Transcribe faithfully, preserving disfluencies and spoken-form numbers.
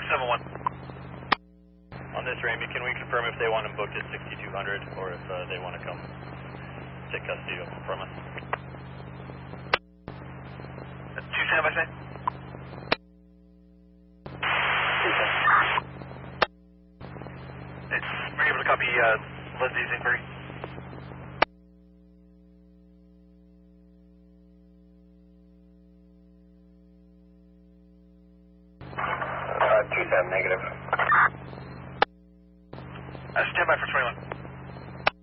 seven one. On this Ramey, can we confirm if they want him booked at sixty-two hundred or if uh, they want to come take custody of him from us? two San by say? It's, we're able to copy uh, Lindsay's inquiry. Uh, two seven negative. Uh, stand by for twenty-one.